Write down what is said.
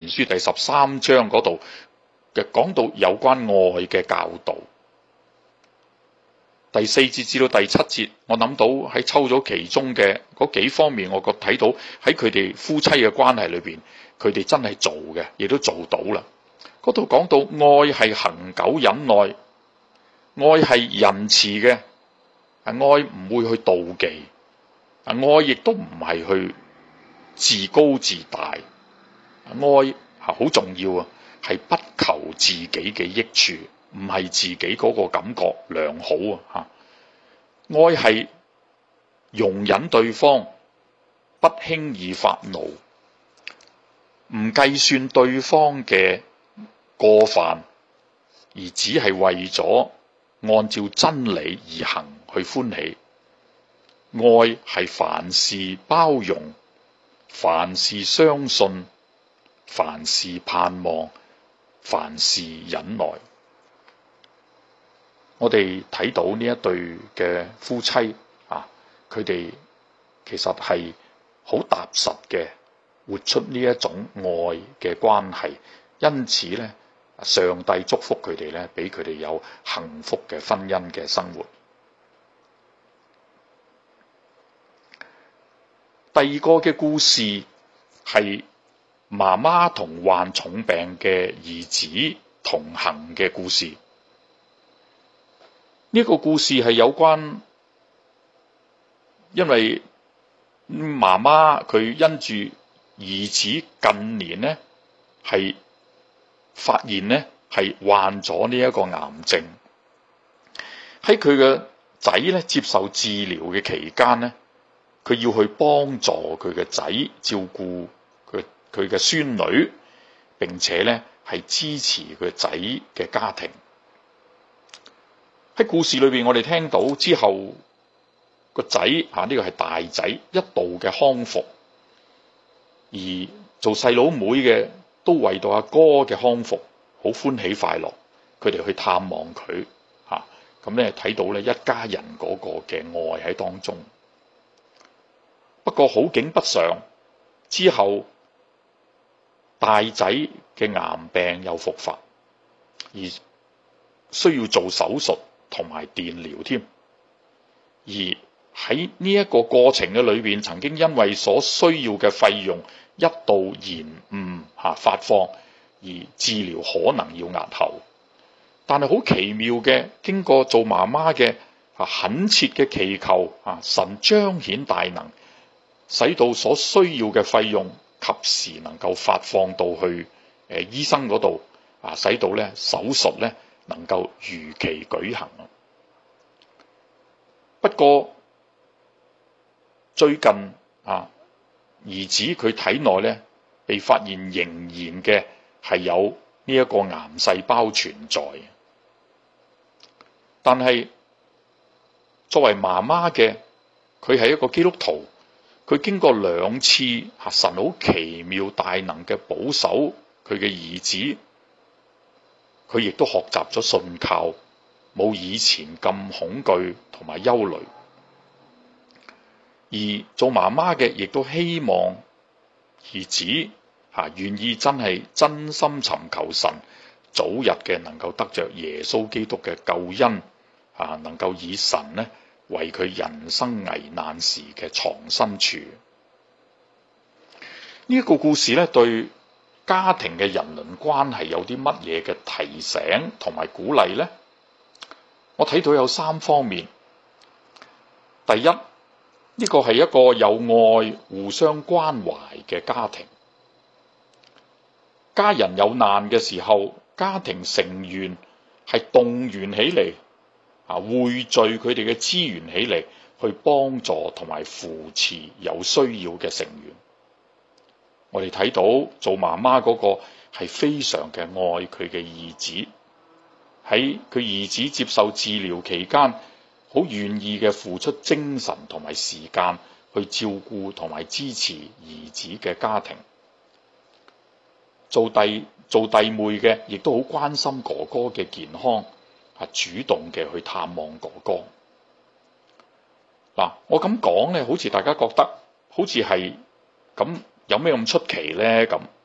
書第13章嗰度嘅講到有關愛嘅教導。第4節至到第7節，我諗到喺抽咗其中嘅嗰幾方面，我覺睇到喺佢哋夫妻嘅關係裏邊，佢哋真係做嘅，亦都做到啦。嗰度講到愛係恆久忍耐，愛係仁慈嘅，愛唔會去妒忌，愛亦都唔係去自高自大，愛係好重要啊，係不求自己嘅益處，唔係自己嗰個感覺良好啊！愛係容忍對方，不輕易發怒，唔計算對方嘅過犯，而只係為咗按照真理而行去歡喜。愛係凡事包容，凡事相信，凡事盼望，凡事忍耐。我哋睇到呢一對嘅夫妻啊，佢哋其實係好踏實嘅，活出呢一種愛嘅關係，因此咧，上帝祝福佢哋咧，俾佢哋有幸福嘅婚姻嘅生活。第二個嘅故事係媽媽同患重病嘅兒子同行嘅故事。呢個故事係有關，因為媽媽佢因住兒子近年呢係發現呢係患咗呢一個癌症，喺佢嘅仔呢接受治療嘅期間呢，佢要去幫助佢嘅仔照顧佢嘅孫女，並且呢係支持佢仔嘅家庭。喺故事裏邊，我哋聽到之後個仔呢個係大仔一度嘅康復，而做細佬妹嘅都為到阿哥嘅康復好歡喜快樂，佢哋去探望佢咁咧睇到咧一家人嗰個嘅愛喺當中。不過好景不常，之後大仔嘅癌病又復發，而需要做手術同埋電療添。而喺呢一個過程嘅裏邊，曾經因為所需要嘅費用一度延誤發放，而治療可能要押後。但係好奇妙嘅，經過做媽媽嘅懇切嘅祈求，神彰顯大能，使到所需要嘅費用及時能夠發放到去醫生嗰度，使到咧手術咧能夠如期舉行。不過最近兒子佢體內咧被發現仍然嘅係有呢一個癌細胞存在，但係作為媽媽嘅佢係一個基督徒，佢經過2次神好奇妙大能嘅保守佢嘅兒子，佢亦都學習咗信靠，冇以前咁恐懼同埋憂慮。而做媽媽嘅亦都希望兒子願意真心尋求神，早日嘅能夠得着耶穌基督嘅救恩，能夠以神呢為佢人生危難時嘅藏身處。呢一個故事咧，對家庭嘅人倫關係有啲乜嘢嘅提醒同埋鼓勵呢？我睇到有3方面。第一，呢個係一個有愛、互相關懷嘅家庭。家人有難嘅時候，家庭成員係動員起嚟，匯聚佢哋嘅資源起嚟，去幫助同埋扶持有需要嘅成員。我哋睇到做媽媽嗰個係非常嘅愛佢嘅兒子，喺佢兒子接受治療期間，好願意嘅付出精神同埋時間去照顧同埋支持兒子嘅家庭。做弟妹嘅亦都好關心哥哥嘅健康，主動嘅去探望哥哥。我咁講咧，好似大家覺得好似係咁，有咩咁出奇咧？咁